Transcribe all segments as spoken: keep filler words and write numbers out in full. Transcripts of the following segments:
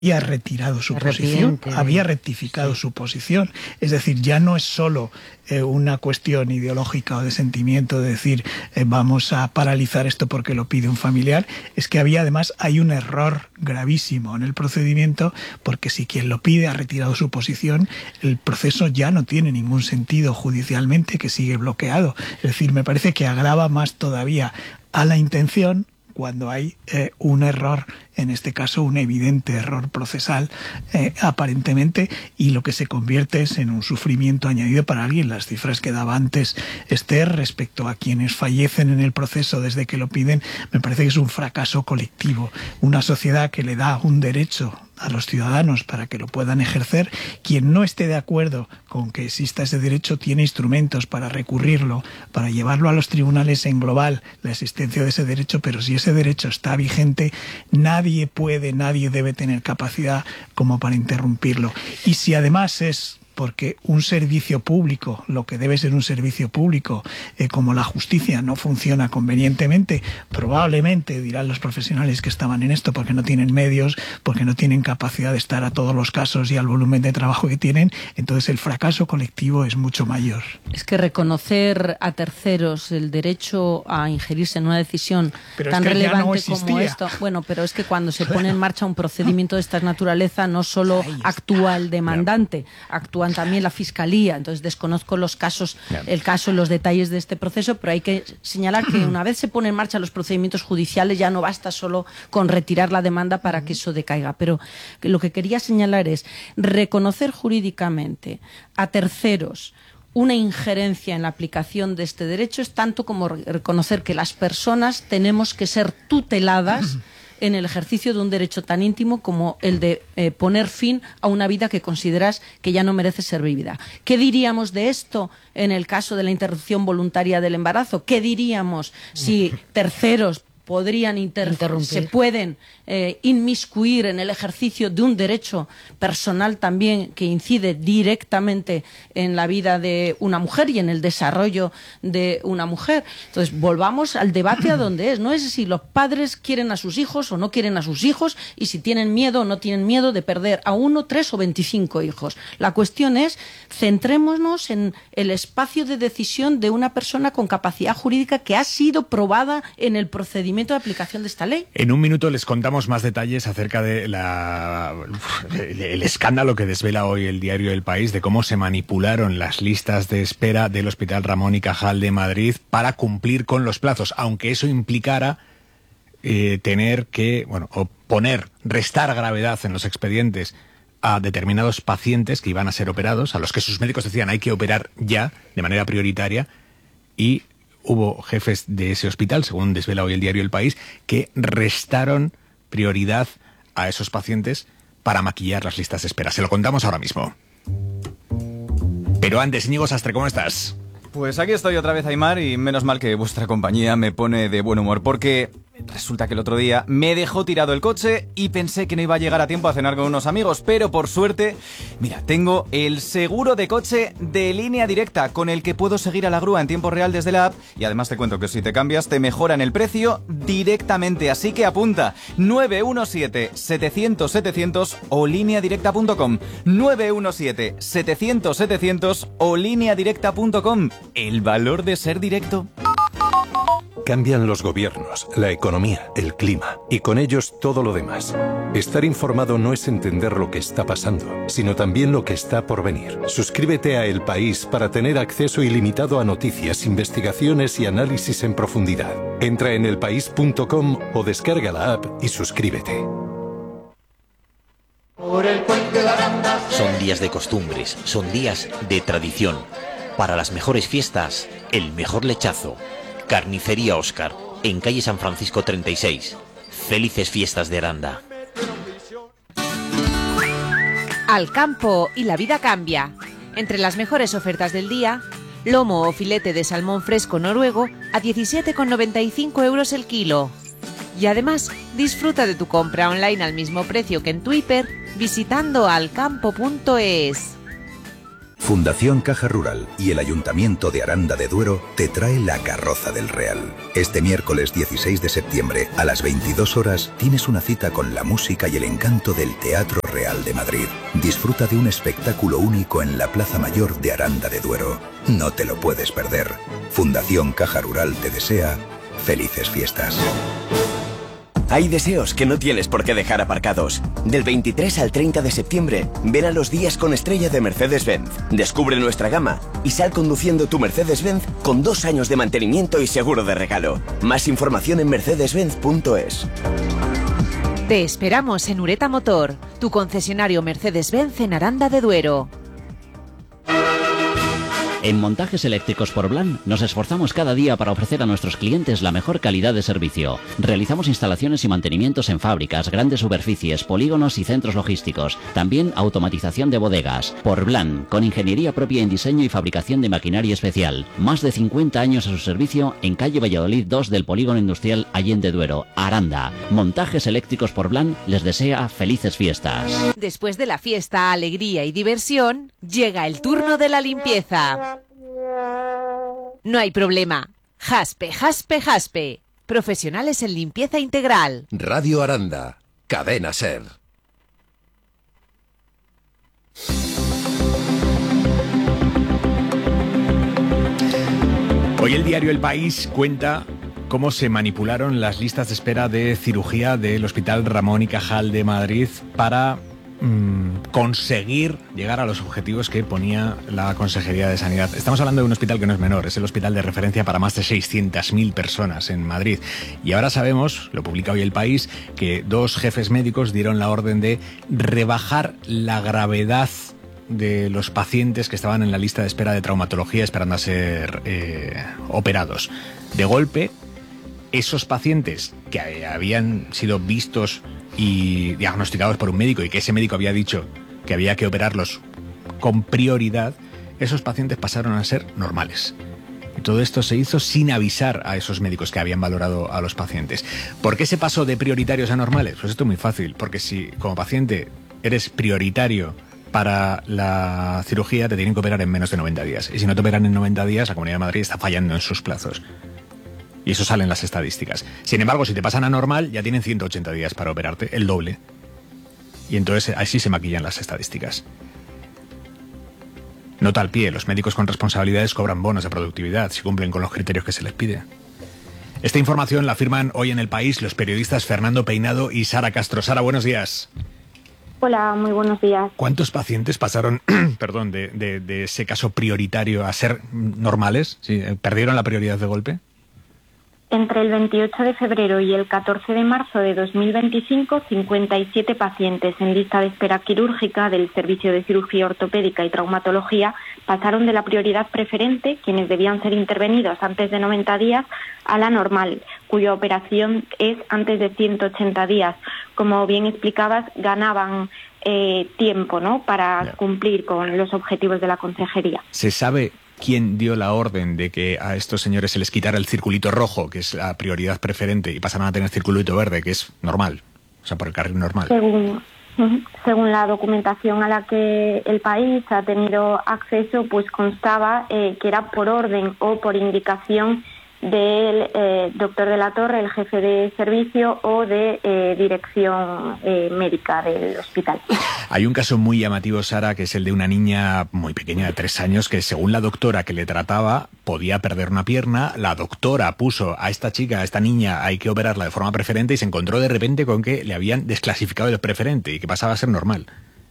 había retirado su posición, había rectificado sí. su posición. Es decir, ya no es solo eh, una cuestión ideológica o de sentimiento de decir eh, vamos a paralizar esto porque lo pide un familiar, es que había además hay un error gravísimo en el procedimiento, porque si quien lo pide ha retirado su posición, el proceso ya no tiene ningún sentido judicialmente, que sigue bloqueado. Es decir, me parece que agrava más todavía a la intención cuando hay eh, un error, en este caso un evidente error procesal, eh, aparentemente, y lo que se convierte es en un sufrimiento añadido para alguien. Las cifras que daba antes Esther respecto a quienes fallecen en el proceso desde que lo piden, me parece que es un fracaso colectivo. Una sociedad que le da un derecho a los ciudadanos para que lo puedan ejercer, quien no esté de acuerdo con que exista ese derecho tiene instrumentos para recurrirlo, para llevarlo a los tribunales en global, la existencia de ese derecho, pero si ese derecho está vigente, nadie puede, nadie debe tener capacidad como para interrumpirlo. Y si además es porque un servicio público, lo que debe ser un servicio público, eh, como la justicia, no funciona convenientemente, probablemente, dirán los profesionales que estaban en esto, porque no tienen medios, porque no tienen capacidad de estar a todos los casos y al volumen de trabajo que tienen, entonces el fracaso colectivo es mucho mayor. Es que reconocer a terceros el derecho a ingerirse en una decisión pero tan es que relevante no como esto, bueno, pero es que cuando se pone en marcha un procedimiento de esta naturaleza, no solo actúa el demandante, actúan también la Fiscalía. Entonces desconozco los casos, el caso y los detalles de este proceso, pero hay que señalar que una vez se ponen en marcha los procedimientos judiciales ya no basta solo con retirar la demanda para que eso decaiga. Pero lo que quería señalar es reconocer jurídicamente a terceros una injerencia en la aplicación de este derecho es tanto como reconocer que las personas tenemos que ser tuteladas en el ejercicio de un derecho tan íntimo como el de eh, poner fin a una vida que consideras que ya no merece ser vivida. ¿Qué diríamos de esto en el caso de la interrupción voluntaria del embarazo? ¿Qué diríamos si terceros podrían inter interrumpir, se pueden eh, inmiscuir en el ejercicio de un derecho personal también que incide directamente en la vida de una mujer y en el desarrollo de una mujer? Entonces, volvamos al debate a donde es. No es si los padres quieren a sus hijos o no quieren a sus hijos y si tienen miedo o no tienen miedo de perder a uno, tres o veinticinco hijos. La cuestión es, centrémonos en el espacio de decisión de una persona con capacidad jurídica que ha sido probada en el procedimiento de aplicación de esta ley. En un minuto les contamos más detalles acerca de la, el escándalo que desvela hoy el diario El País de cómo se manipularon las listas de espera del Hospital Ramón y Cajal de Madrid para cumplir con los plazos, aunque eso implicara eh, tener que, bueno, o poner, restar gravedad en los expedientes a determinados pacientes que iban a ser operados, a los que sus médicos decían hay que operar ya, de manera prioritaria, y hubo jefes de ese hospital, según desvela hoy el diario El País, que restaron prioridad a esos pacientes para maquillar las listas de espera. Se lo contamos ahora mismo. Pero antes, Íñigo Sastre, ¿cómo estás? Pues aquí estoy otra vez, Aimar, y menos mal que vuestra compañía me pone de buen humor, porque resulta que el otro día me dejó tirado el coche y pensé que no iba a llegar a tiempo a cenar con unos amigos, pero por suerte, mira, tengo el seguro de coche de Línea Directa, con el que puedo seguir a la grúa en tiempo real desde la app, y además te cuento que si te cambias te mejoran el precio directamente, así que apunta nueve uno siete, setecientos, setecientos o línea directa punto com, nueve uno siete, setecientos, setecientos o línea directa punto com. El valor de ser directo. Cambian los gobiernos, la economía, el clima y con ellos todo lo demás. Estar informado no es entender lo que está pasando, sino también lo que está por venir. Suscríbete a El País para tener acceso ilimitado a noticias, investigaciones y análisis en profundidad. Entra en el país punto com o descarga la app y suscríbete. Son días de costumbres, son días de tradición. Para las mejores fiestas, el mejor lechazo. Carnicería Óscar, en calle San Francisco treinta y seis. Felices fiestas de Aranda. Al campo y la vida cambia. Entre las mejores ofertas del día, lomo o filete de salmón fresco noruego a diecisiete con noventa y cinco euros el kilo. Y además, disfruta de tu compra online al mismo precio que en tu hiper visitando alcampo punto es. Fundación Caja Rural y el Ayuntamiento de Aranda de Duero te trae La Carroza del Real. Este miércoles dieciséis de septiembre a las veintidós horas tienes una cita con la música y el encanto del Teatro Real de Madrid. Disfruta de un espectáculo único en la Plaza Mayor de Aranda de Duero. No te lo puedes perder. Fundación Caja Rural te desea felices fiestas. Hay deseos que no tienes por qué dejar aparcados. Del veintitrés al treinta de septiembre, ven a los días con estrella de Mercedes-Benz. Descubre nuestra gama y sal conduciendo tu Mercedes-Benz con dos años de mantenimiento y seguro de regalo. Más información en mercedes benz punto es. Te esperamos en Ureta Motor, tu concesionario Mercedes-Benz en Aranda de Duero. En Montajes Eléctricos Porblan nos esforzamos cada día para ofrecer a nuestros clientes la mejor calidad de servicio. Realizamos instalaciones y mantenimientos en fábricas, grandes superficies, polígonos y centros logísticos. También automatización de bodegas. Porblan, con ingeniería propia en diseño y fabricación de maquinaria especial. Más de cincuenta años a su servicio en calle Valladolid dos del Polígono Industrial Allende Duero, Aranda. Montajes Eléctricos Porblan les desea felices fiestas. Después de la fiesta, alegría y diversión, llega el turno de la limpieza. No hay problema. Jaspe, Jaspe, Jaspe. Profesionales en limpieza integral. Radio Aranda. Cadena Ser. Hoy el diario El País cuenta cómo se manipularon las listas de espera de cirugía del Hospital Ramón y Cajal de Madrid para conseguir llegar a los objetivos que ponía la Consejería de Sanidad. Estamos hablando de un hospital que no es menor, es el hospital de referencia para más de seiscientas mil personas en Madrid. Y ahora sabemos, lo publica hoy El País, que dos jefes médicos dieron la orden de rebajar la gravedad de los pacientes que estaban en la lista de espera de traumatología esperando a ser eh, operados. De golpe, esos pacientes que habían sido vistos y diagnosticados por un médico y que ese médico había dicho que había que operarlos con prioridad, esos pacientes pasaron a ser normales. Y todo esto se hizo sin avisar a esos médicos que habían valorado a los pacientes. ¿Por qué se pasó de prioritarios a normales? Pues esto es muy fácil, porque si como paciente eres prioritario para la cirugía, te tienen que operar en menos de noventa días. Y si no te operan en noventa días, la Comunidad de Madrid está fallando en sus plazos. Y eso sale en las estadísticas. Sin embargo, si te pasan a normal, ya tienen ciento ochenta días para operarte, el doble. Y entonces así se maquillan las estadísticas. Nota al pie, los médicos con responsabilidades cobran bonos de productividad si cumplen con los criterios que se les pide. Esta información la firman hoy en El País los periodistas Fernando Peinado y Sara Castro. Sara, buenos días. Hola, muy buenos días. ¿Cuántos pacientes pasaron perdón, de, de, de ese caso prioritario a ser normales? ¿Sí? ¿Perdieron la prioridad de golpe? Entre el veintiocho de febrero y el catorce de marzo de dos mil veinticinco, cincuenta y siete pacientes en lista de espera quirúrgica del Servicio de Cirugía Ortopédica y Traumatología pasaron de la prioridad preferente, quienes debían ser intervenidos antes de noventa días, a la normal, cuya operación es antes de ciento ochenta días. Como bien explicabas, ganaban eh, tiempo, ¿no?, para yeah. cumplir con los objetivos de la Consejería. ¿Se sabe quién dio la orden de que a estos señores se les quitara el circulito rojo, que es la prioridad preferente, y pasaran a tener circulito verde, que es normal, o sea, por el carril normal? Según, según la documentación a la que El País ha tenido acceso, pues constaba eh, que era por orden o por indicación del eh, doctor de la Torre, el jefe de servicio, o de eh, dirección eh, médica del hospital. Hay un caso muy llamativo, Sara, que es el de una niña muy pequeña de tres años que, según la doctora que le trataba, podía perder una pierna. La doctora puso a esta chica, a esta niña, hay que operarla de forma preferente, y se encontró de repente con que le habían desclasificado de preferente y que pasaba a ser normal.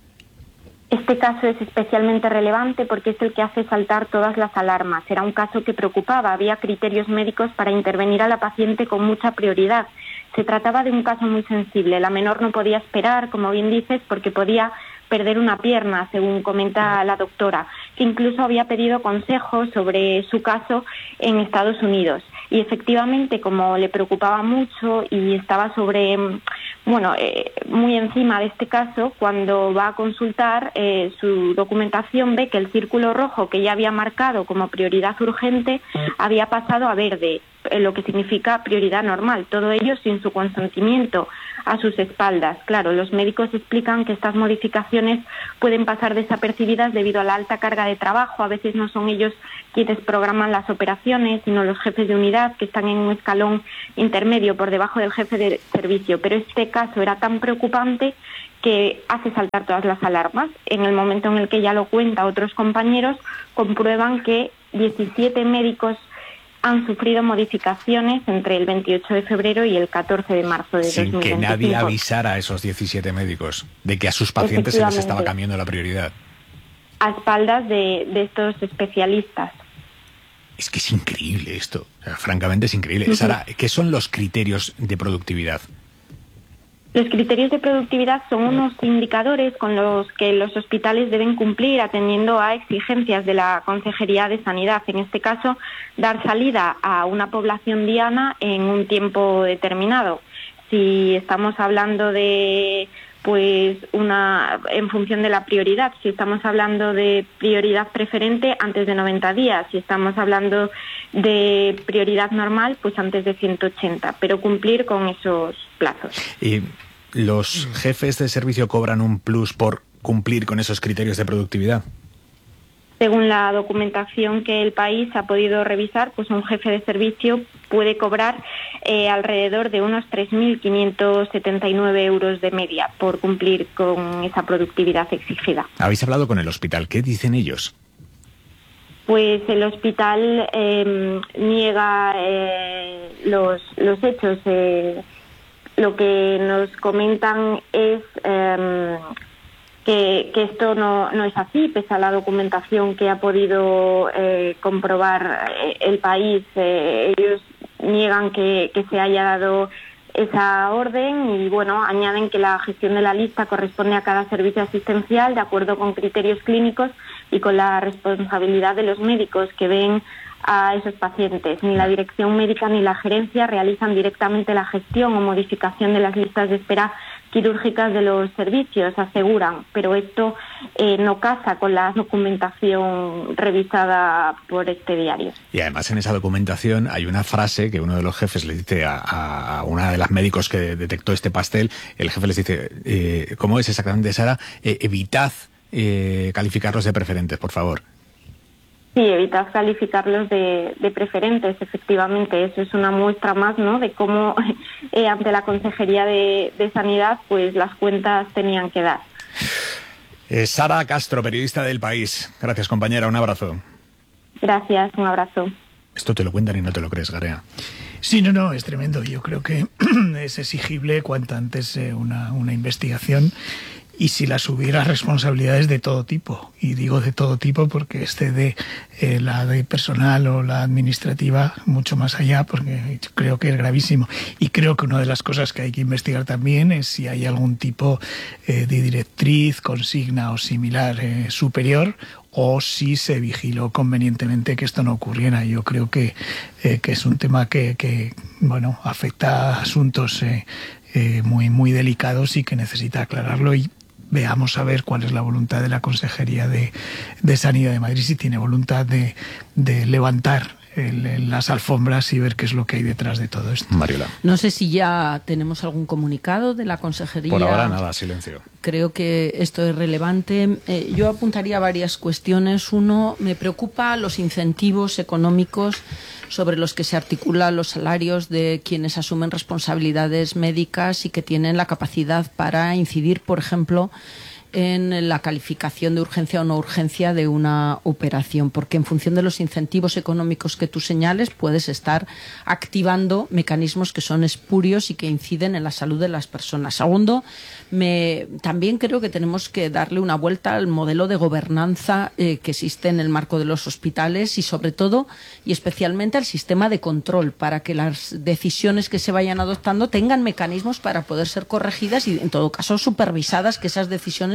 Este caso es especialmente relevante porque es el que hace saltar todas las alarmas. Era un caso que preocupaba. Había criterios médicos para intervenir a la paciente con mucha prioridad. Se trataba de un caso muy sensible. La menor no podía esperar, como bien dices, porque podía perder una pierna, según comenta la doctora, que incluso había pedido consejos sobre su caso en Estados Unidos. Y efectivamente, como le preocupaba mucho y estaba sobre, bueno, eh, muy encima de este caso, cuando va a consultar eh, su documentación, ve que el círculo rojo que ya había marcado como prioridad urgente había pasado a verde, eh, lo que significa prioridad normal, todo ello sin su consentimiento, a sus espaldas. Claro, los médicos explican que estas modificaciones pueden pasar desapercibidas debido a la alta carga de trabajo. A veces no son ellos quienes programan las operaciones, sino los jefes de unidad, que están en un escalón intermedio por debajo del jefe de servicio. Pero este caso era tan preocupante que hace saltar todas las alarmas. En el momento en el que ya lo cuenta otros compañeros, comprueban que diecisiete médicos han sufrido modificaciones entre el veintiocho de febrero y el catorce de marzo de Sin dos mil veinticinco. que nadie avisara a esos diecisiete médicos de que a sus pacientes se les estaba cambiando la prioridad. A espaldas de, de estos especialistas. Es que es increíble esto. O sea, francamente es increíble. Uh-huh. Sara, ¿qué son los criterios de productividad? Los criterios de productividad son unos indicadores con los que los hospitales deben cumplir atendiendo a exigencias de la Consejería de Sanidad. En este caso, dar salida a una población diana en un tiempo determinado. Si estamos hablando de, pues, una, en función de la prioridad, si estamos hablando de prioridad preferente, antes de noventa días. Si estamos hablando de prioridad normal, pues antes de ciento ochenta, pero cumplir con esos plazos. Y los jefes de servicio cobran un plus por cumplir con esos criterios de productividad. Según la documentación que el país ha podido revisar, pues un jefe de servicio puede cobrar eh, alrededor de unos tres mil quinientos setenta y nueve euros de media por cumplir con esa productividad exigida. ¿Habéis hablado con el hospital? ¿Qué dicen ellos? Pues el hospital eh, niega eh, los, los hechos. Eh, lo que nos comentan es eh, que, que esto no, no es así, pese a la documentación que ha podido eh, comprobar el país. Eh, ellos niegan que, que se haya dado esa orden y, bueno, añaden que la gestión de la lista corresponde a cada servicio asistencial de acuerdo con criterios clínicos y con la responsabilidad de los médicos que ven a esos pacientes. Ni la dirección médica ni la gerencia realizan directamente la gestión o modificación de las listas de espera quirúrgicas de los servicios, aseguran, pero esto eh, no casa con la documentación revisada por este diario. Y además en esa documentación hay una frase que uno de los jefes le dice a, a una de las médicos que detectó este pastel. El jefe les dice, eh, ¿cómo es exactamente, Sara? Eh, evitad eh, calificarlos de preferentes, por favor. Sí, evitad calificarlos de, de preferentes, efectivamente. Eso es una muestra más, ¿no?, de cómo eh, ante la Consejería de, de Sanidad pues las cuentas tenían que dar. Eh, Sara Castro, periodista del País. Gracias, compañera. Un abrazo. Gracias, un abrazo. Esto te lo cuentan y no te lo crees, Garea. Sí, no, no, es tremendo. Yo creo que es exigible cuanto antes eh, una, una investigación. Y si las hubiera, responsabilidades de todo tipo. Y digo de todo tipo porque excede eh, la de personal o la administrativa mucho más allá, porque creo que es gravísimo. Y creo que una de las cosas que hay que investigar también es si hay algún tipo eh, de directriz, consigna o similar eh, superior, o si se vigiló convenientemente que esto no ocurriera. Yo creo que, eh, que es un tema que, que bueno, afecta a asuntos eh, eh, muy, muy delicados y que necesita aclararlo. Y veamos a ver cuál es la voluntad de la Consejería de, de Sanidad de Madrid, si tiene voluntad de, de levantar el, el, las alfombras y ver qué es lo que hay detrás de todo esto. Mariola. No sé si ya tenemos algún comunicado de la Consejería. Por ahora nada, silencio. Creo que esto es relevante. Eh, yo apuntaría varias cuestiones. Uno, me preocupa los incentivos económicos sobre los que se articulan los salarios de quienes asumen responsabilidades médicas y que tienen la capacidad para incidir, por ejemplo, en la calificación de urgencia o no urgencia de una operación, porque en función de los incentivos económicos que tú señales puedes estar activando mecanismos que son espurios y que inciden en la salud de las personas. Segundo, me, también creo que tenemos que darle una vuelta al modelo de gobernanza eh, que existe en el marco de los hospitales y sobre todo y especialmente al sistema de control para que las decisiones que se vayan adoptando tengan mecanismos para poder ser corregidas y en todo caso supervisadas, que esas decisiones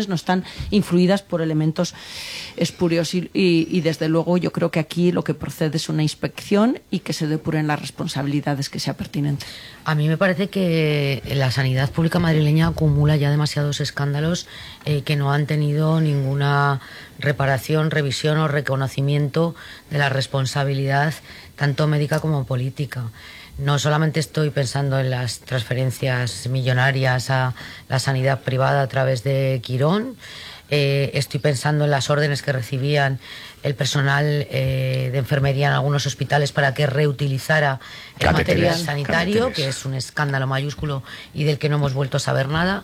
decisiones no están influidas por elementos espurios y, y, y desde luego yo creo que aquí lo que procede es una inspección y que se depuren las responsabilidades que sea pertinente. A mí me parece que la sanidad pública madrileña acumula ya demasiados escándalos eh, que no han tenido ninguna reparación, revisión o reconocimiento de la responsabilidad tanto médica como política. No solamente estoy pensando en las transferencias millonarias a la sanidad privada a través de Quirón, eh, estoy pensando en las órdenes que recibían el personal eh, de enfermería en algunos hospitales para que reutilizara el material sanitario, que es un escándalo mayúsculo y del que no hemos vuelto a saber nada.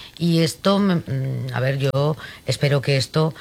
Y esto, a ver, yo espero que esto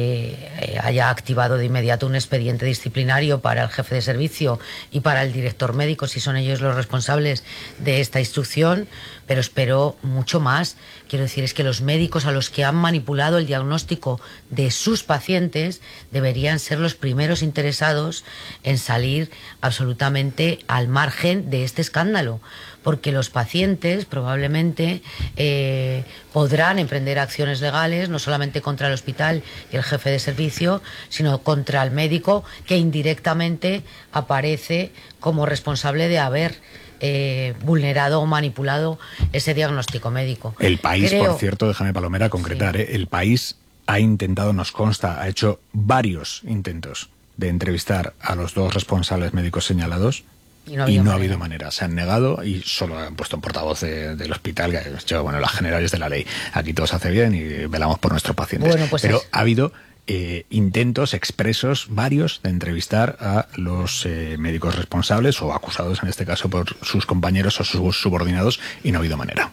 eh, haya activado de inmediato un expediente disciplinario para el jefe de servicio y para el director médico, si son ellos los responsables de esta instrucción, pero espero mucho más. Quiero decir, es que los médicos a los que han manipulado el diagnóstico de sus pacientes deberían ser los primeros interesados en salir absolutamente al margen de este escándalo, porque los pacientes probablemente eh, podrán emprender acciones legales, no solamente contra el hospital y el jefe de servicio, sino contra el médico que indirectamente aparece como responsable de haber eh, vulnerado o manipulado ese diagnóstico médico. El país, Creo... por cierto, déjame Palomera concretar, sí. ¿eh? El país ha intentado, nos consta, ha hecho varios intentos de entrevistar a los dos responsables médicos señalados. Y no, ha habido, y no ha habido manera. Se han negado y solo han puesto un portavoz de, del hospital que ha dicho, bueno, las generales de la ley. Aquí todo se hace bien y velamos por nuestros pacientes. Bueno, pues Pero es... ha habido eh, intentos expresos, varios, de entrevistar a los eh, médicos responsables o acusados, en este caso, por sus compañeros o sus subordinados y no ha habido manera.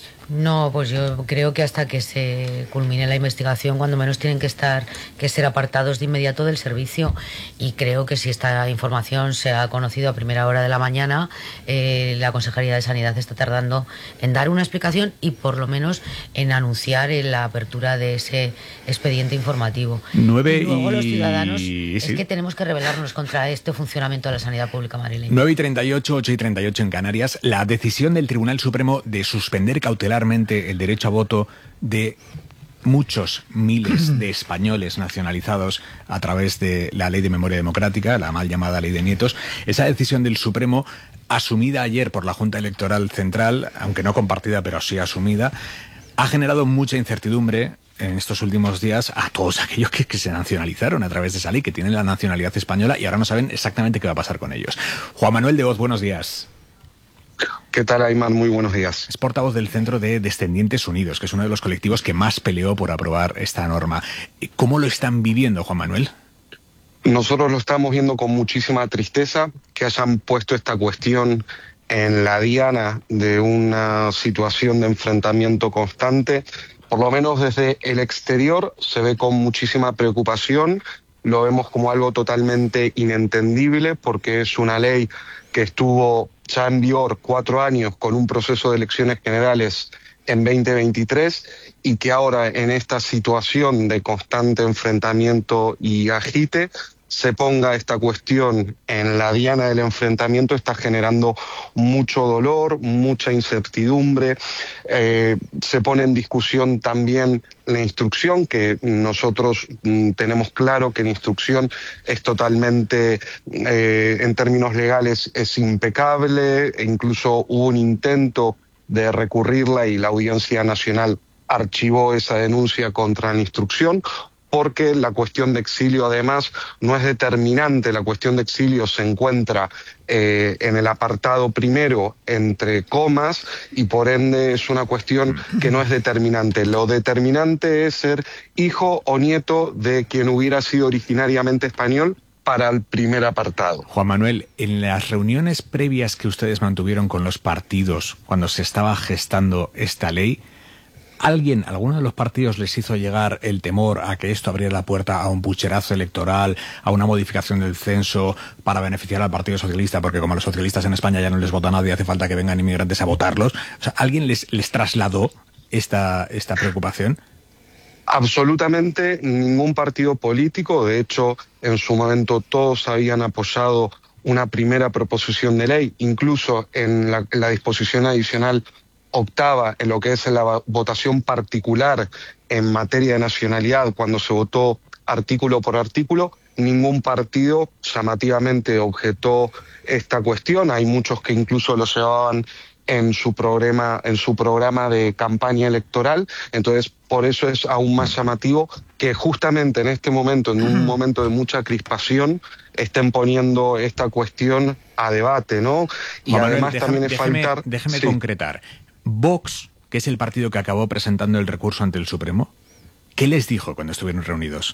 No, pues yo creo que hasta que se culmine la investigación, cuando menos tienen que estar, que ser apartados de inmediato del servicio. Y creo que si esta información se ha conocido a primera hora de la mañana, eh, la Consejería de Sanidad está tardando en dar una explicación y por lo menos en anunciar en la apertura de ese expediente informativo. Nueve y luego y... los ciudadanos, sí. es que tenemos que rebelarnos contra este funcionamiento de la sanidad pública madrileña. nueve y treinta y ocho, ocho y treinta y ocho en Canarias. La decisión del Tribunal Supremo de suspender cautelar el derecho a voto de muchos miles de españoles nacionalizados a través de la Ley de Memoria Democrática, la mal llamada Ley de Nietos. Esa decisión del Supremo, asumida ayer por la Junta Electoral Central, aunque no compartida, pero sí asumida, ha generado mucha incertidumbre en estos últimos días a todos aquellos que, que se nacionalizaron a través de esa ley, que tienen la nacionalidad española y ahora no saben exactamente qué va a pasar con ellos. Juan Manuel de Hoz, buenos días. ¿Qué tal, Aymar? Muy buenos días. Es portavoz del Centro de Descendientes Unidos, que es uno de los colectivos que más peleó por aprobar esta norma. ¿Cómo lo están viviendo, Juan Manuel? Nosotros lo estamos viendo con muchísima tristeza, que hayan puesto esta cuestión en la diana de una situación de enfrentamiento constante. Por lo menos desde el exterior se ve con muchísima preocupación. Lo vemos como algo totalmente inentendible, porque es una ley que estuvo ya en vigor cuatro años con un proceso de elecciones generales en veinte veintitrés y que ahora en esta situación de constante enfrentamiento y agite se ponga esta cuestión en la diana del enfrentamiento está generando mucho dolor, mucha incertidumbre. Eh, se pone en discusión también la instrucción, que nosotros mm, tenemos claro que la instrucción es totalmente, eh, en términos legales, es impecable, e incluso hubo un intento de recurrirla y la Audiencia Nacional archivó esa denuncia contra la instrucción, porque la cuestión de exilio además no es determinante. La cuestión de exilio se encuentra eh, en el apartado primero entre comas y por ende es una cuestión que no es determinante. Lo determinante es ser hijo o nieto de quien hubiera sido originariamente español para el primer apartado. Juan Manuel, en las reuniones previas que ustedes mantuvieron con los partidos cuando se estaba gestando esta ley, ¿alguien, alguno de los partidos les hizo llegar el temor a que esto abriera la puerta a un pucherazo electoral, a una modificación del censo para beneficiar al Partido Socialista? Porque como a los socialistas en España ya no les vota nadie, hace falta que vengan inmigrantes a votarlos. O sea, ¿alguien les, les trasladó esta, esta preocupación? Absolutamente ningún partido político. De hecho, en su momento todos habían apoyado una primera proposición de ley, incluso en la, en la disposición adicional optaba en lo que es la votación particular en materia de nacionalidad, cuando se votó artículo por artículo, ningún partido llamativamente objetó esta cuestión. Hay muchos que incluso lo llevaban en su programa, en su programa de campaña electoral. Entonces, por eso es aún más llamativo que justamente en este momento, en un momento de mucha crispación, estén poniendo esta cuestión a debate, ¿no? Y Juan además Manuel, déjame, también es déjeme, faltar... Déjeme sí. concretar. Vox, que es el partido que acabó presentando el recurso ante el Supremo, ¿qué les dijo cuando estuvieron reunidos?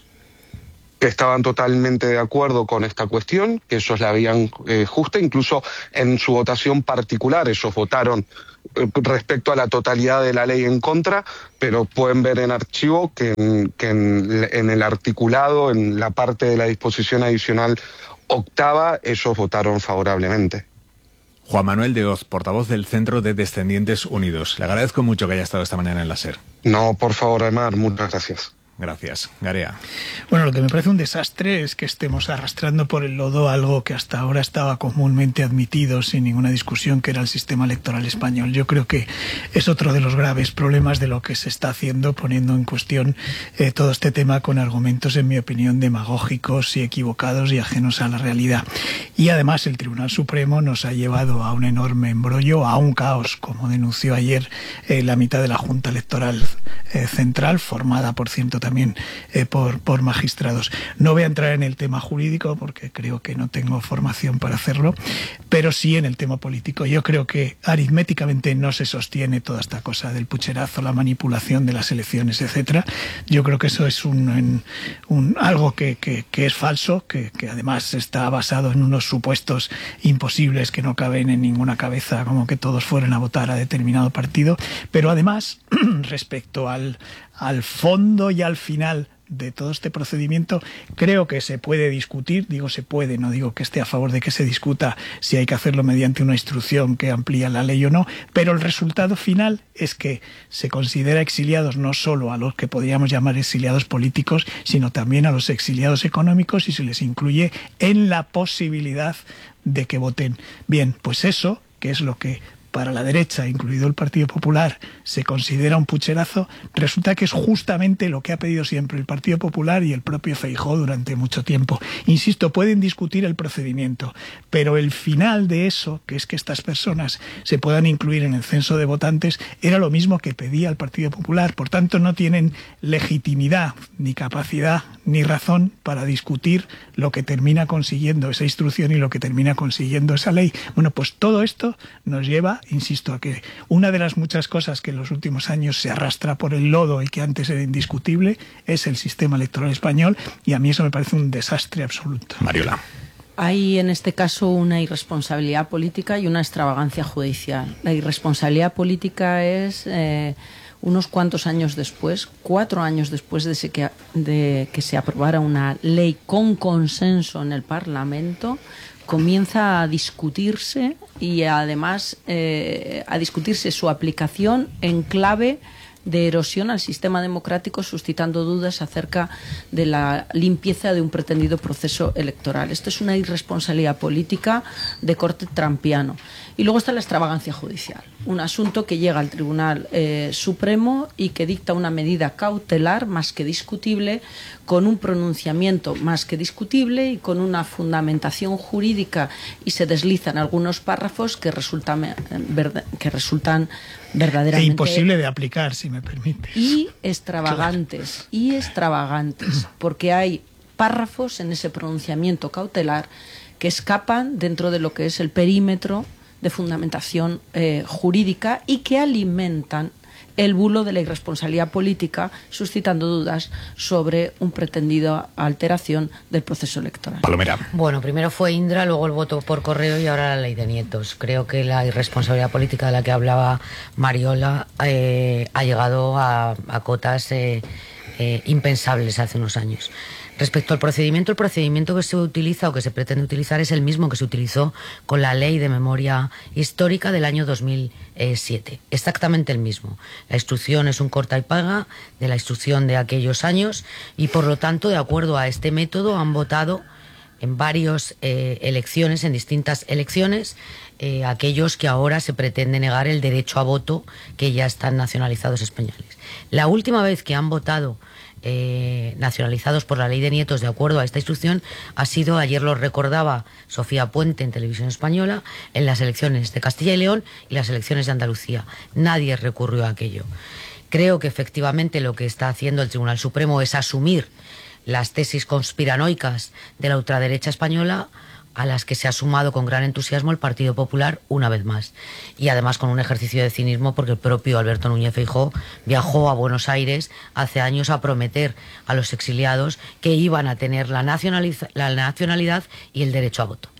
Que estaban totalmente de acuerdo con esta cuestión, que ellos la habían eh, justa, incluso en su votación particular ellos votaron eh, respecto a la totalidad de la ley en contra, pero pueden ver en archivo que, en, que en, en el articulado, en la parte de la disposición adicional octava, ellos votaron favorablemente. Juan Manuel de Hoz, portavoz del Centro de Descendientes Unidos. Le agradezco mucho que haya estado esta mañana en la SER. No, por favor, Aymar, muchas gracias. Gracias. Garea. Bueno, lo que me parece un desastre es que estemos arrastrando por el lodo algo que hasta ahora estaba comúnmente admitido sin ninguna discusión, que era el sistema electoral español. Yo creo que es otro de los graves problemas de lo que se está haciendo, poniendo en cuestión eh, todo este tema con argumentos, en mi opinión, demagógicos y equivocados y ajenos a la realidad. Y además el Tribunal Supremo nos ha llevado a un enorme embrollo, a un caos, como denunció ayer eh, la mitad de la Junta Electoral eh, Central, formada, por cierto, también eh, por, por magistrados. No voy a entrar en el tema jurídico porque creo que no tengo formación para hacerlo, pero sí en el tema político. Yo creo que aritméticamente no se sostiene toda esta cosa del pucherazo, la manipulación de las elecciones, etcétera. Yo creo que eso es un, un, un algo que, que, que es falso, que, que además está basado en unos supuestos imposibles que no caben en ninguna cabeza, como que todos fueran a votar a determinado partido. Pero además, respecto al, al fondo y al final de todo este procedimiento, creo que se puede discutir, digo se puede, no digo que esté a favor de que se discuta si hay que hacerlo mediante una instrucción que amplía la ley o no, pero el resultado final es que se considera exiliados no solo a los que podríamos llamar exiliados políticos, sino también a los exiliados económicos, y se les incluye en la posibilidad de que voten. Bien, pues eso, que es lo que para la derecha, incluido el Partido Popular, se considera un pucherazo, resulta que es justamente lo que ha pedido siempre el Partido Popular y el propio Feijóo durante mucho tiempo. Insisto, pueden discutir el procedimiento, pero el final de eso, que es que estas personas se puedan incluir en el censo de votantes, era lo mismo que pedía el Partido Popular. Por tanto, no tienen legitimidad, ni capacidad, ni razón para discutir lo que termina consiguiendo esa instrucción y lo que termina consiguiendo esa ley. Bueno, pues todo esto nos lleva, insisto, a que una de las muchas cosas que en los últimos años se arrastra por el lodo y que antes era indiscutible es el sistema electoral español, y a mí eso me parece un desastre absoluto. Mariola. Hay en este caso una irresponsabilidad política y una extravagancia judicial. La irresponsabilidad política es eh, unos cuantos años después, cuatro años después de, se que, de que se aprobara una ley con consenso en el Parlamento, comienza a discutirse y además eh, a discutirse su aplicación en clave de erosión al sistema democrático, suscitando dudas acerca de la limpieza de un pretendido proceso electoral. Esto es una irresponsabilidad política de corte trampiano. Y luego está la extravagancia judicial, un asunto que llega al Tribunal eh, Supremo y que dicta una medida cautelar más que discutible, con un pronunciamiento más que discutible y con una fundamentación jurídica, y se deslizan algunos párrafos que resultan, que resultan verdaderamente... E imposible de aplicar, si me permite. Y extravagantes, claro. y extravagantes, porque hay párrafos en ese pronunciamiento cautelar que escapan dentro de lo que es el perímetro de fundamentación eh, jurídica y que alimentan el bulo de la irresponsabilidad política, suscitando dudas sobre un pretendido alteración del proceso electoral. Palomera. Bueno, primero fue Indra, luego el voto por correo y ahora la ley de nietos. Creo que la irresponsabilidad política de la que hablaba Mariola eh, ha llegado a, a cotas eh, eh, impensables hace unos años. Respecto al procedimiento, el procedimiento que se utiliza o que se pretende utilizar es el mismo que se utilizó con la Ley de Memoria Histórica del año dos mil siete. Exactamente el mismo. La instrucción es un corta y paga de la instrucción de aquellos años y, por lo tanto, de acuerdo a este método, han votado en varias eh, elecciones, en distintas elecciones, eh, aquellos que ahora se pretende negar el derecho a voto, que ya están nacionalizados españoles. La última vez que han votado eh, nacionalizados por la ley de nietos de acuerdo a esta instrucción ha sido, ayer lo recordaba Sofía Puente en Televisión Española, en las elecciones de Castilla y León y las elecciones de Andalucía. Nadie recurrió a aquello. Creo que efectivamente lo que está haciendo el Tribunal Supremo es asumir las tesis conspiranoicas de la ultraderecha española, a las que se ha sumado con gran entusiasmo el Partido Popular una vez más. Y además con un ejercicio de cinismo, porque el propio Alberto Núñez Feijóo viajó a Buenos Aires hace años a prometer a los exiliados que iban a tener la, nacionaliza- la nacionalidad y el derecho a voto.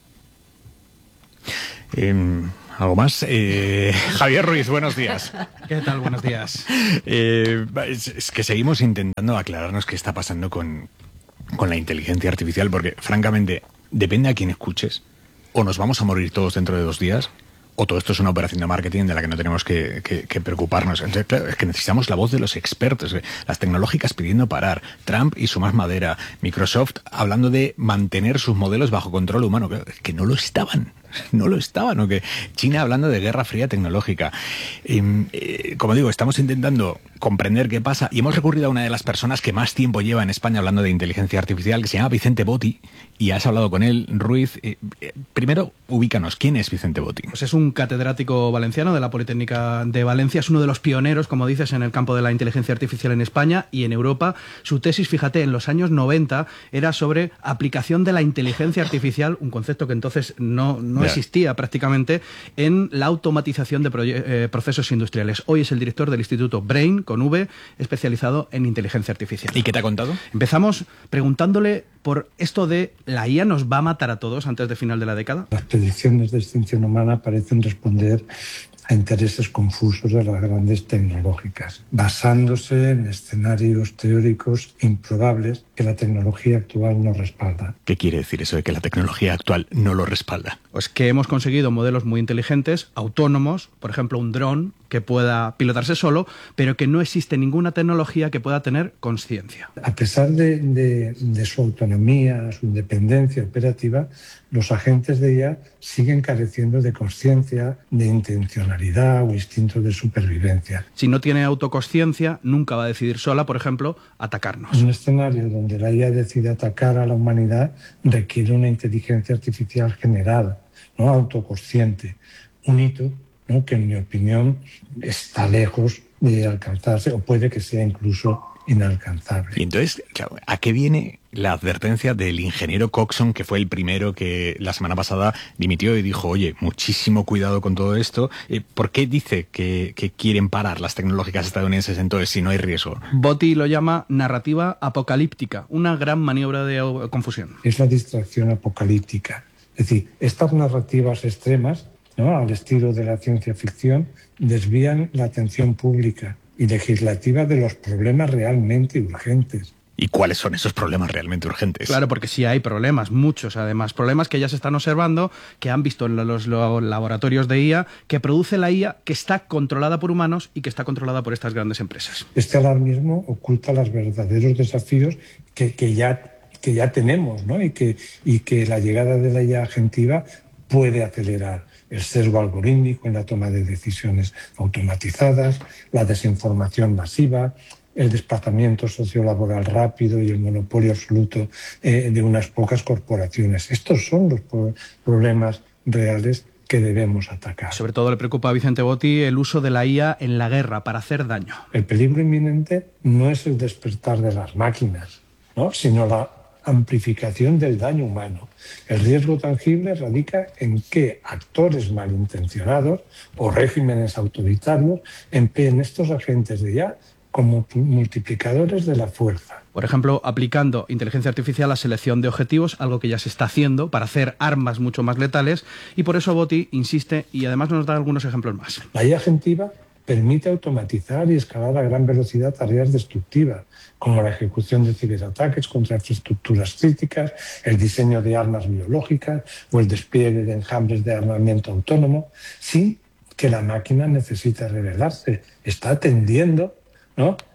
Eh, ¿Algo más? Eh, Javier Ruiz, buenos días. ¿Qué tal? Buenos días. Eh, es, es que seguimos intentando aclararnos qué está pasando con, con la inteligencia artificial, porque francamente depende a quién escuches. O nos vamos a morir todos dentro de dos días, o todo esto es una operación de marketing de la que no tenemos que, que, que preocuparnos. Entonces, claro, es que necesitamos la voz de los expertos, las tecnológicas pidiendo parar, Trump y su más madera, Microsoft hablando de mantener sus modelos bajo control humano, claro, es que no lo estaban. No lo estaban, ¿o qué? China hablando de guerra fría tecnológica. Eh, eh, como digo, estamos intentando comprender qué pasa y hemos recurrido a una de las personas que más tiempo lleva en España hablando de inteligencia artificial, que se llama Vicente Botti, y has hablado con él, Ruiz. Eh, eh, primero, ubícanos, ¿quién es Vicente Botti? Pues es un catedrático valenciano de la Politécnica de Valencia, es uno de los pioneros, como dices, en el campo de la inteligencia artificial en España y en Europa. Su tesis, fíjate, en los años noventa era sobre aplicación de la inteligencia artificial, un concepto que entonces no, no existía prácticamente, en la automatización de eh, procesos industriales. Hoy es el director del Instituto Brain, con V, especializado en inteligencia artificial. ¿Y qué te ha contado? Empezamos preguntándole por esto de la I A nos va a matar a todos antes de final de la década. Las predicciones de extinción humana parecen responder a intereses confusos de las grandes tecnológicas, basándose en escenarios teóricos improbables que la tecnología actual no respalda. ¿Qué quiere decir eso de que la tecnología actual no lo respalda? Pues que hemos conseguido modelos muy inteligentes, autónomos, por ejemplo un dron que pueda pilotarse solo, pero que no existe ninguna tecnología que pueda tener conciencia. A pesar de, de, de su autonomía, su independencia operativa, los agentes de I A siguen careciendo de conciencia, de intencionalidad o instinto de supervivencia. Si no tiene autoconsciencia, nunca va a decidir sola, por ejemplo, atacarnos. Un escenario donde la I A decide atacar a la humanidad requiere una inteligencia artificial general, no autoconsciente, un hito, ¿no?, que en mi opinión está lejos de alcanzarse o puede que sea incluso inalcanzable. Y entonces, claro, ¿a qué viene la advertencia del ingeniero Coxon, que fue el primero que la semana pasada dimitió y dijo, oye, muchísimo cuidado con todo esto? ¿Por qué dice que, que quieren parar las tecnológicas estadounidenses entonces si no hay riesgo? Botti lo llama narrativa apocalíptica, una gran maniobra de confusión. Es la distracción apocalíptica. Es decir, estas narrativas extremas, ¿no?, al estilo de la ciencia ficción, desvían la atención pública y legislativa de los problemas realmente urgentes. ¿Y cuáles son esos problemas realmente urgentes? Claro, porque sí hay problemas, muchos además, problemas que ya se están observando, que han visto en los, los laboratorios de I A, que produce la I A que está controlada por humanos y que está controlada por estas grandes empresas. Este alarmismo oculta los verdaderos desafíos que, que, ya, que ya tenemos, ¿no?, y que, y que la llegada de la I A agentiva puede acelerar. El sesgo algorítmico en la toma de decisiones automatizadas, la desinformación masiva, el desplazamiento sociolaboral rápido y el monopolio absoluto eh, de unas pocas corporaciones. Estos son los problemas reales que debemos atacar. Sobre todo le preocupa a Vicente Botti el uso de la I A en la guerra para hacer daño. El peligro inminente no es el despertar de las máquinas, ¿no?, sino la amplificación del daño humano. El riesgo tangible radica en que actores malintencionados o regímenes autoritarios empleen estos agentes de I A como multiplicadores de la fuerza. Por ejemplo, aplicando inteligencia artificial a selección de objetivos, algo que ya se está haciendo para hacer armas mucho más letales, y por eso Botti insiste y además nos da algunos ejemplos más. La I A agentiva permite automatizar y escalar a gran velocidad tareas destructivas, como la ejecución de ciberataques contra infraestructuras críticas, el diseño de armas biológicas o el despliegue de enjambres de armamento autónomo, sin que la máquina necesite revelarse. Está atendiendo, ¿no?,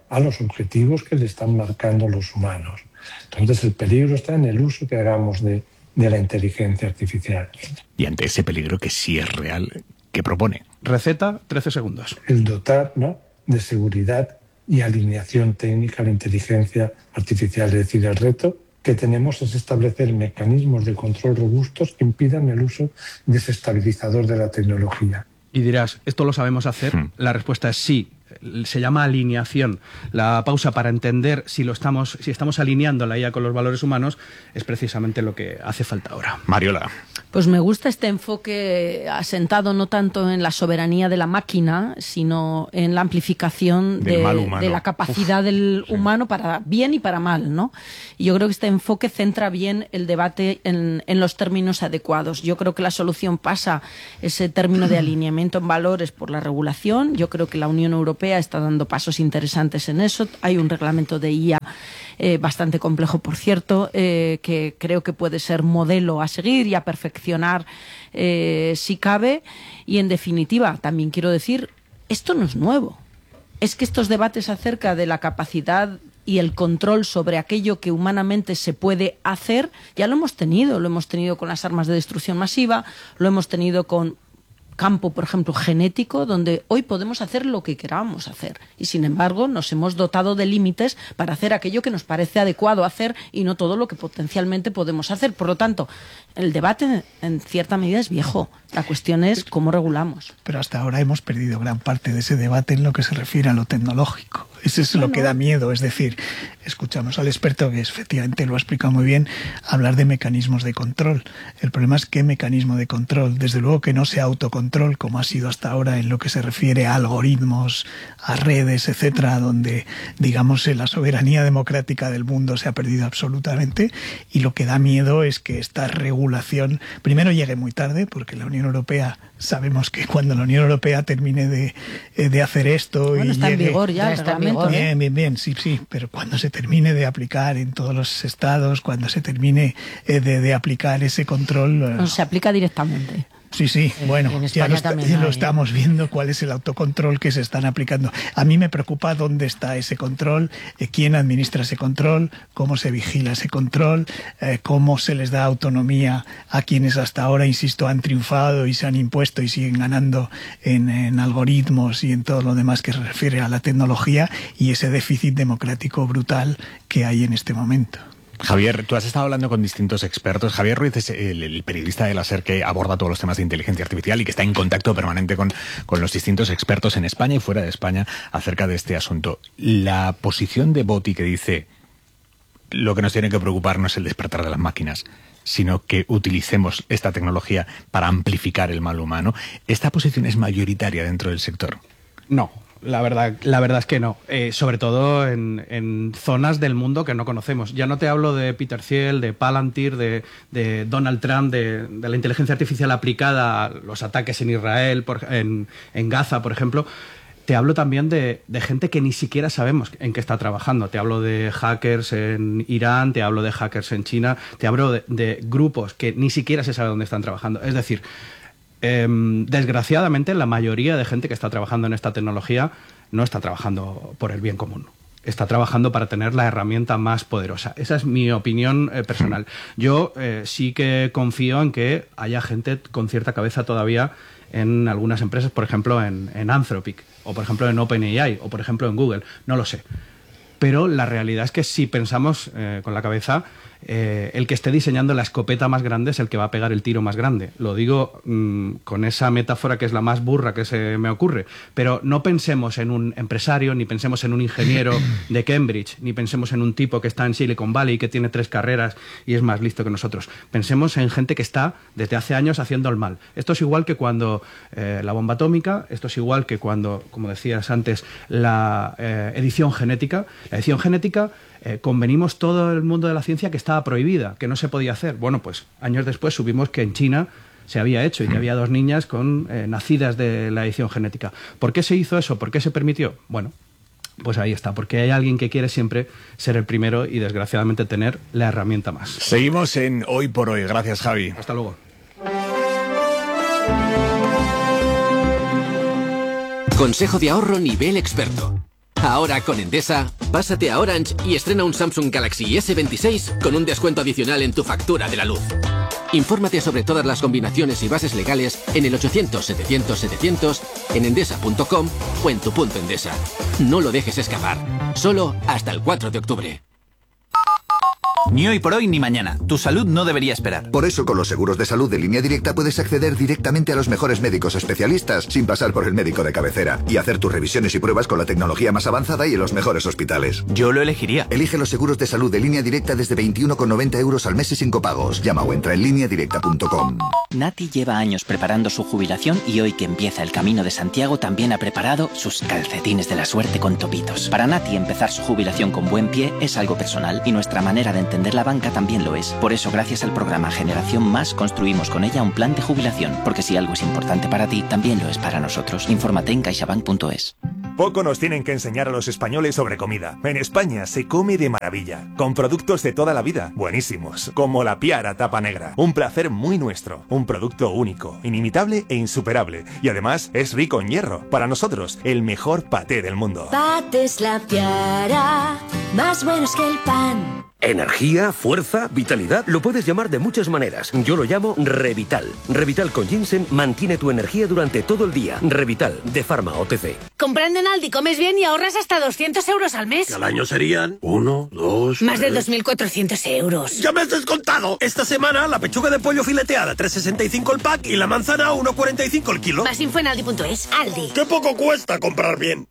a los objetivos que le están marcando los humanos. Entonces el peligro está en el uso que hagamos de, de la inteligencia artificial. Y ante ese peligro que sí es real, ¿qué propone? Receta, trece segundos. El dotar, ¿no?, de seguridad y alineación técnica a la inteligencia artificial. Es decir, el reto que tenemos es establecer mecanismos de control robustos que impidan el uso desestabilizador de la tecnología. Y dirás, ¿esto lo sabemos hacer? Hmm. La respuesta es sí. Se llama alineación. La pausa para entender si lo estamos, si estamos alineando la I A con los valores humanos es precisamente lo que hace falta ahora. Mariola. Pues me gusta este enfoque asentado no tanto en la soberanía de la máquina, sino en la amplificación de, de la capacidad Uf, del sí. humano para bien y para mal, ¿no? Y yo creo que este enfoque centra bien el debate en, en los términos adecuados. Yo creo que la solución pasa ese término de alineamiento en valores por la regulación. Yo creo que la Unión Europea está dando pasos interesantes en eso. Hay un reglamento de I A eh, bastante complejo, por cierto, eh, que creo que puede ser modelo a seguir y a perfeccionar eh, si cabe. Y en definitiva, también quiero decir, esto no es nuevo. Es que estos debates acerca de la capacidad y el control sobre aquello que humanamente se puede hacer, ya lo hemos tenido. Lo hemos tenido con las armas de destrucción masiva, lo hemos tenido con campo, por ejemplo, genético, donde hoy podemos hacer lo que queramos hacer. Y, sin embargo, nos hemos dotado de límites para hacer aquello que nos parece adecuado hacer y no todo lo que potencialmente podemos hacer. Por lo tanto, el debate, en cierta medida, es viejo. La cuestión es cómo regulamos. Pero hasta ahora hemos perdido gran parte de ese debate en lo que se refiere a lo tecnológico. Eso es bueno. lo que da miedo. Es decir, escuchamos al experto, que efectivamente lo ha explicado muy bien, hablar de mecanismos de control. El problema es qué mecanismo de control. Desde luego que no sea autocontrol, como ha sido hasta ahora en lo que se refiere a algoritmos, a redes, etcétera, donde, digamos, la soberanía democrática del mundo se ha perdido absolutamente. Y lo que da miedo es que esta regulación, primero, llegue muy tarde, porque la Unión Europea, sabemos que cuando la Unión Europea termine de, de hacer esto bueno, y está llegue, en vigor ya, ya está en vigor, bien, ¿eh? bien, bien, sí, sí, pero cuando se termine de aplicar en todos los estados, cuando se termine de, de aplicar ese control, no, se aplica directamente. Sí, sí, bueno, ya, lo, está, ya lo estamos viendo, cuál es el autocontrol que se están aplicando. A mí me preocupa dónde está ese control, eh, quién administra ese control, cómo se vigila ese control, eh, cómo se les da autonomía a quienes hasta ahora, insisto, han triunfado y se han impuesto y siguen ganando en, en algoritmos y en todo lo demás que se refiere a la tecnología, y ese déficit democrático brutal que hay en este momento. Javier, tú has estado hablando con distintos expertos. Javier Ruiz es el, el periodista de la SER que aborda todos los temas de inteligencia artificial y que está en contacto permanente con, con los distintos expertos en España y fuera de España acerca de este asunto. La posición de Botti, que dice lo que nos tiene que preocupar no es el despertar de las máquinas, sino que utilicemos esta tecnología para amplificar el mal humano, ¿esta posición es mayoritaria dentro del sector? No. La verdad, la verdad es que no, eh, sobre todo en, en zonas del mundo que no conocemos. Ya no te hablo de Peter Thiel, de Palantir, de, de Donald Trump, de, de la inteligencia artificial aplicada a los ataques en Israel, por, en, en Gaza, por ejemplo. Te hablo también de, de gente que ni siquiera sabemos en qué está trabajando. Te hablo de hackers en Irán, te hablo de hackers en China, te hablo de, de grupos que ni siquiera se sabe dónde están trabajando. Es decir, Eh, desgraciadamente la mayoría de gente que está trabajando en esta tecnología no está trabajando por el bien común, está trabajando para tener la herramienta más poderosa. Esa es mi opinión eh, personal. Yo eh, sí que confío en que haya gente con cierta cabeza todavía en algunas empresas, por ejemplo en, en Anthropic, o por ejemplo en OpenAI, o por ejemplo en Google, no lo sé. Pero la realidad es que si pensamos eh, con la cabeza, eh, el que esté diseñando la escopeta más grande es el que va a pegar el tiro más grande. Lo digo mmm, con esa metáfora que es la más burra que se me ocurre. Pero no pensemos en un empresario, ni pensemos en un ingeniero de Cambridge, ni pensemos en un tipo que está en Silicon Valley y que tiene tres carreras y es más listo que nosotros. Pensemos en gente que está desde hace años haciendo el mal. Esto es igual que cuando eh, la bomba atómica, esto es igual que cuando, como decías antes, la eh, edición genética. La edición genética, eh, convenimos todo el mundo de la ciencia que estaba prohibida, que no se podía hacer. Bueno, pues años después supimos que en China se había hecho y que había dos niñas con eh, nacidas de la edición genética. ¿Por qué se hizo eso? ¿Por qué se permitió? Bueno, pues ahí está, porque hay alguien que quiere siempre ser el primero y desgraciadamente tener la herramienta más. Seguimos en Hoy por Hoy. Gracias, Javi. Hasta luego. Consejo de ahorro nivel experto. Ahora con Endesa, pásate a Orange y estrena un Samsung Galaxy ese veintiséis con un descuento adicional en tu factura de la luz. Infórmate sobre todas las combinaciones y bases legales en el ochocientos setecientos setecientos, en endesa punto com o en tu punto Endesa. No lo dejes escapar. Solo hasta el cuatro de octubre. Ni hoy por hoy ni mañana. Tu salud no debería esperar. Por eso con los seguros de salud de Línea Directa puedes acceder directamente a los mejores médicos especialistas sin pasar por el médico de cabecera y hacer tus revisiones y pruebas con la tecnología más avanzada y en los mejores hospitales. Yo lo elegiría. Elige los seguros de salud de Línea Directa desde veintiuno con noventa euros al mes y sin copagos. Llama o entra en línea directa punto com. Nati lleva años preparando su jubilación y hoy que empieza el Camino de Santiago también ha preparado sus calcetines de la suerte con topitos. Para Nati empezar su jubilación con buen pie es algo personal y nuestra manera de entender la banca también lo es. Por eso, gracias al programa Generación Más, construimos con ella un plan de jubilación. Porque si algo es importante para ti, también lo es para nosotros. Infórmate en caixabank punto es. Poco nos tienen que enseñar a los españoles sobre comida. En España se come de maravilla, con productos de toda la vida, buenísimos, como la Piara Tapa Negra. Un placer muy nuestro, un producto único, inimitable e insuperable. Y además es rico en hierro. Para nosotros, el mejor paté del mundo. Patés La Piara, más buenos que el pan. Energía, fuerza, vitalidad, lo puedes llamar de muchas maneras. Yo lo llamo Revital. Revital con ginseng mantiene tu energía durante todo el día. Revital, de Pharma O T C. Comprando en Aldi comes bien y ahorras hasta doscientos euros al mes. Al año serían uno, dos... Más de dos mil cuatrocientos euros. ¡Ya me has descontado! Esta semana la pechuga de pollo fileteada tres sesenta y cinco el pack y la manzana uno cuarenta y cinco el kilo. Más info en aldi punto es. Aldi. ¡Qué poco cuesta comprar bien!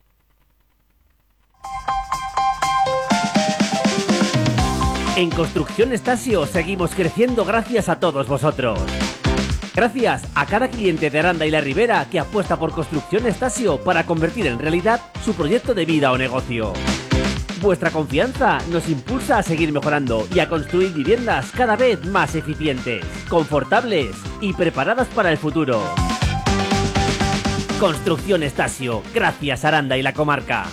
En Construcción Estasio seguimos creciendo gracias a todos vosotros. Gracias a cada cliente de Aranda y la Ribera que apuesta por Construcción Estasio para convertir en realidad su proyecto de vida o negocio. Vuestra confianza nos impulsa a seguir mejorando y a construir viviendas cada vez más eficientes, confortables y preparadas para el futuro. Construcción Estasio, gracias Aranda y la comarca.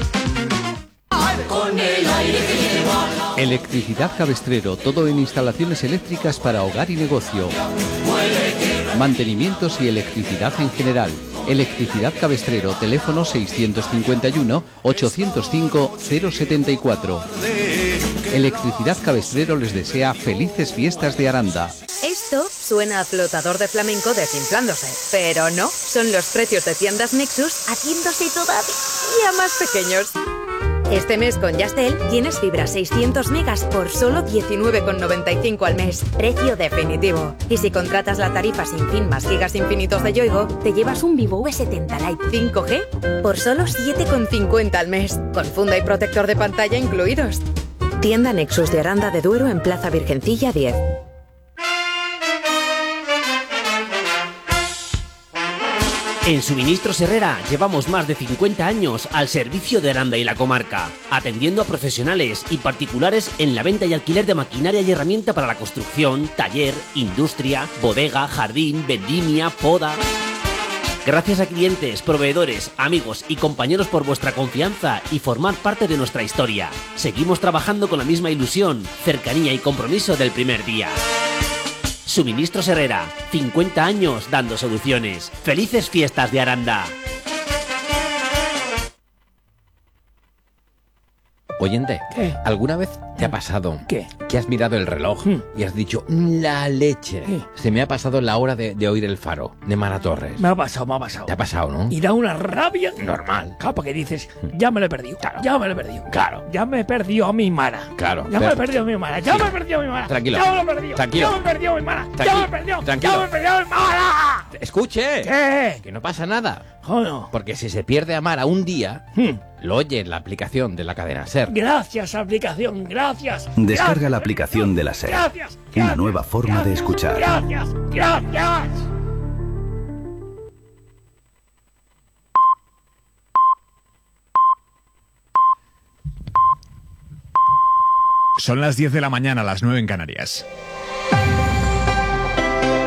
Con el aire que lleva la... Electricidad Cabestrero, todo en instalaciones eléctricas para hogar y negocio. Mantenimientos y electricidad en general. Electricidad Cabestrero, teléfono seiscientos cincuenta y uno, ochocientos cinco, cero setenta y cuatro. Electricidad Cabestrero les desea felices fiestas de Aranda. Esto suena a flotador de flamenco desinflándose, pero no, son los precios de tiendas Nexus haciéndose todavía más pequeños. Este mes con Yastel tienes fibra seiscientos megas por solo diecinueve con noventa y cinco al mes. Precio definitivo. Y si contratas la tarifa sin fin más gigas infinitos de Yoigo, te llevas un Vivo V setenta Lite cinco G por solo siete con cincuenta al mes. Con funda y protector de pantalla incluidos. Tienda Nexus de Aranda de Duero en Plaza Virgencilla diez. En Suministros Herrera llevamos más de cincuenta años al servicio de Aranda y la comarca, atendiendo a profesionales y particulares en la venta y alquiler de maquinaria y herramienta para la construcción, taller, industria, bodega, jardín, vendimia, poda. Gracias a clientes, proveedores, amigos y compañeros por vuestra confianza y formar parte de nuestra historia. Seguimos trabajando con la misma ilusión, cercanía y compromiso del primer día. Suministros Herrera, cincuenta años dando soluciones. ¡Felices fiestas de Aranda! Oyente, ¿qué? ¿Alguna vez te ha pasado ¿Qué? que has mirado el reloj ¿Mm? y has dicho, la leche? ¿Qué? Se me ha pasado la hora de, de oír el faro, de Mara Torres. Me ha pasado, me ha pasado. ¿Te ha pasado, no? Y da una rabia. Normal. Claro, porque dices, ya me lo he perdido. Claro. Ya me lo he perdido. Claro. Ya me he perdido a mi Mara. Claro. Ya me he perdido a mi Mara. Ya Sí. me he perdido a mi Mara. Tranquilo. Ya me lo he perdido. Tranquilo. Ya me he perdido a mi Mara. Ya Tranqui- me he perdido. Tranquilo. Ya me he perdido a mi Mara. Escuche. ¿Qué? Que no pasa nada. Joder. Porque si se pierde a Mara un día, lo oye en la aplicación de la cadena SER. Gracias, aplicación. Gracias. Descarga Gracias. la aplicación de la SER. Gracias. Una nueva forma de escuchar. Gracias. Gracias. Son las diez de la mañana, las nueve en Canarias.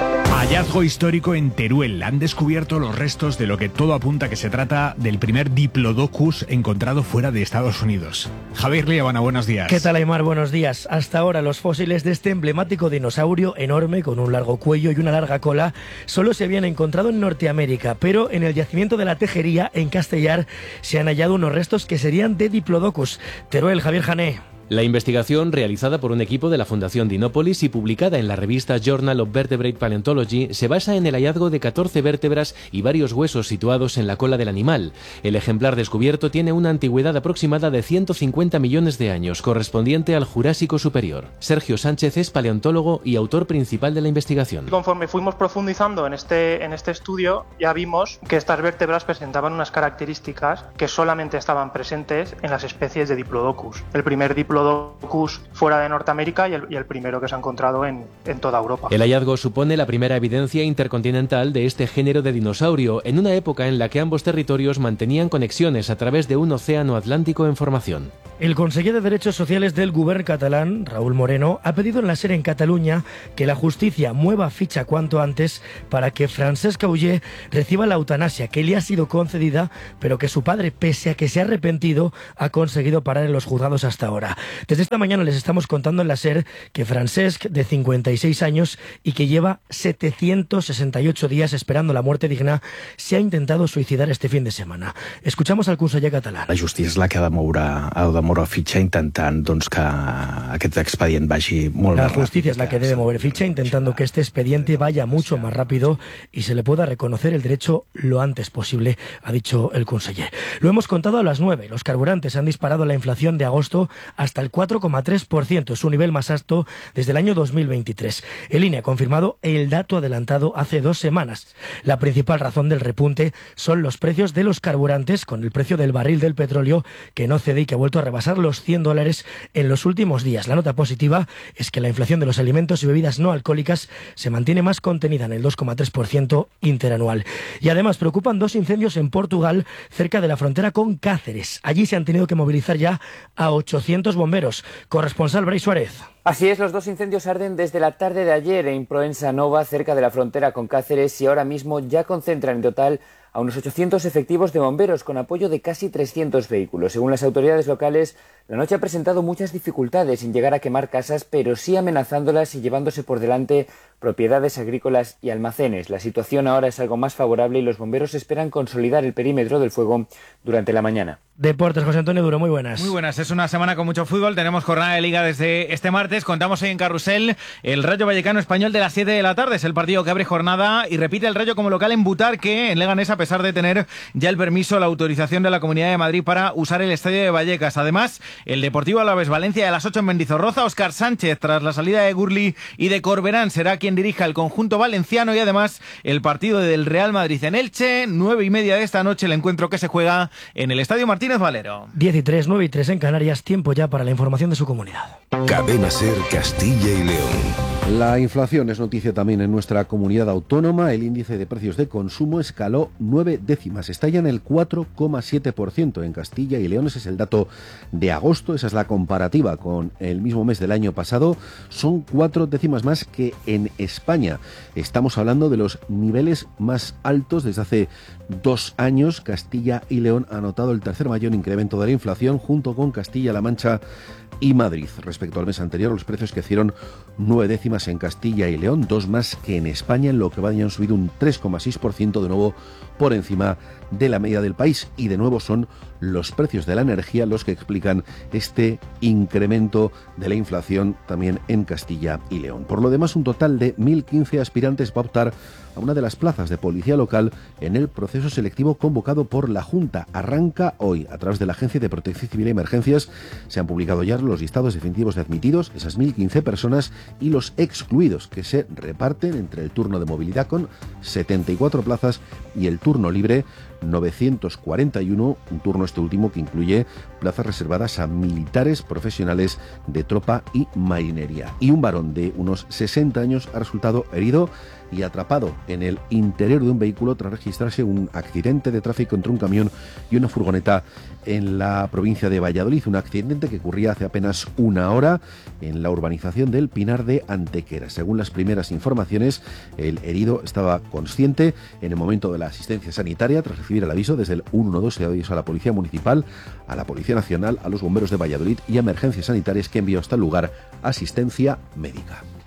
Hallazgo histórico en Teruel. Han descubierto los restos de lo que todo apunta que se trata del primer Diplodocus encontrado fuera de Estados Unidos. Javier Liabana, buenos días. ¿Qué tal, Aymar? Buenos días. Hasta ahora los fósiles de este emblemático dinosaurio enorme con un largo cuello y una larga cola solo se habían encontrado en Norteamérica, pero en el yacimiento de la Tejería, en Castellar, se han hallado unos restos que serían de Diplodocus. Teruel, Javier Jané. La investigación, realizada por un equipo de la Fundación Dinópolis y publicada en la revista Journal of Vertebrate Paleontology, se basa en el hallazgo de catorce vértebras y varios huesos situados en la cola del animal. El ejemplar descubierto tiene una antigüedad aproximada de ciento cincuenta millones de años, correspondiente al Jurásico Superior. Sergio Sánchez es paleontólogo y autor principal de la investigación. Conforme fuimos profundizando en este, en este estudio, ya vimos que estas vértebras presentaban unas características que solamente estaban presentes en las especies de Diplodocus. El primer Diplodocus Diplodocus fuera de Norteamérica y el, y el primero que se ha encontrado en, en toda Europa. El hallazgo supone la primera evidencia intercontinental de este género de dinosaurio en una época en la que ambos territorios mantenían conexiones a través de un océano Atlántico en formación. El conseller de Derechos Sociales del Govern catalán, Raúl Moreno, ha pedido en la SER en Cataluña que la justicia mueva ficha cuanto antes para que Francesc Auger reciba la eutanasia que le ha sido concedida, pero que su padre, pese a que se ha arrepentido, ha conseguido parar en los juzgados hasta ahora. Desde esta mañana les estamos contando en la SER que Francesc, de cincuenta y seis años y que lleva setecientos sesenta y ocho días esperando la muerte digna, se ha intentado suicidar este fin de semana. Escuchamos al conseller catalán. La justícia és la que ha de moure, ha de moure fitxa intentant doncs, que aquest expedient vagi molt La més ràpid. justicia es la que debe mover ficha intentando que este expediente vaya mucho más rápido y se le pueda reconocer el derecho lo antes posible, ha dicho el conseller. Lo hemos contado a las nueve. Los carburantes han disparado la inflación de agosto hasta el cuatro coma tres por ciento, su nivel más alto desde el año dos mil veintitrés. El I N E ha confirmado el dato adelantado hace dos semanas. La principal razón del repunte son los precios de los carburantes, con el precio del barril del petróleo que no cede y que ha vuelto a rebasar los cien dólares en los últimos días. La nota positiva es que la inflación de los alimentos y bebidas no alcohólicas se mantiene más contenida en el dos coma tres por ciento interanual. Y además preocupan dos incendios en Portugal cerca de la frontera con Cáceres. Allí se han tenido que movilizar ya a ochocientos bomberos. Corresponsal Bray Suárez. Así es, los dos incendios arden desde la tarde de ayer en Proença Nova, cerca de la frontera con Cáceres, y ahora mismo ya concentran en total a unos ochocientos efectivos de bomberos con apoyo de casi trescientos vehículos. Según las autoridades locales, la noche ha presentado muchas dificultades sin llegar a quemar casas, pero sí amenazándolas y llevándose por delante propiedades agrícolas y almacenes. La situación ahora es algo más favorable y los bomberos esperan consolidar el perímetro del fuego durante la mañana. Deportes, José Antonio Duro, muy buenas. Muy buenas, es una semana con mucho fútbol, tenemos jornada de Liga desde este martes, contamos hoy en Carrusel el Rayo Vallecano Español de las siete de la tarde, es el partido que abre jornada y repite el Rayo como local en Butarque, en Leganés, a pesar de tener ya el permiso, la autorización de la Comunidad de Madrid para usar el estadio de Vallecas. Además, el Deportivo Alavés Valencia a las ocho en Mendizorroza, Óscar Sánchez, tras la salida de Gurli y de Corberán, será quien dirija el conjunto valenciano, y además el partido del Real Madrid en Elche, nueve y media de esta noche, el encuentro que se juega en el Estadio Martínez Valero. diez y tres, nueve y tres en Canarias, tiempo ya para la información de su comunidad. Cadena SER Castilla y León. La inflación es noticia también en nuestra comunidad autónoma. El índice de precios de consumo escaló nueve décimas, está ya en el cuatro coma siete por ciento en Castilla y León. Ese es el dato de agosto, esa es la comparativa con el mismo mes del año pasado. Son cuatro décimas más que en España. Estamos hablando de los niveles más altos desde hace dos años. Castilla y León ha notado el tercer mayor incremento de la inflación, junto con Castilla-La Mancha y Madrid. Respecto al mes anterior, los precios crecieron nueve décimas en Castilla y León, dos más que en España, en lo que va de año han subido un tres coma seis por ciento, de nuevo por encima de la media del país. Y de nuevo son los precios de la energía los que explican este incremento de la inflación también en Castilla y León. Por lo demás, un total de mil quince aspirantes va a optar a una de las plazas de policía local en el proceso selectivo convocado por la Junta. Arranca hoy. A través de la Agencia de Protección Civil y Emergencias se han publicado ya los listados definitivos de admitidos, esas mil quince personas, y los excluidos, que se reparten entre el turno de movilidad con setenta y cuatro plazas y el turno libre novecientos cuarenta y uno, un turno este último que incluye plazas reservadas a militares profesionales de tropa y marinería. Y un varón de unos sesenta años ha resultado herido y atrapado en el interior de un vehículo tras registrarse un accidente de tráfico entre un camión y una furgoneta en la provincia de Valladolid, un accidente que ocurría hace apenas una hora en la urbanización del Pinar de Antequera. Según las primeras informaciones, el herido estaba consciente en el momento de la asistencia sanitaria tras recibir el aviso desde el ciento doce, se avisó a la Policía Municipal, a la Policía Nacional, a los bomberos de Valladolid y a Emergencias Sanitarias, que envió hasta el lugar asistencia médica.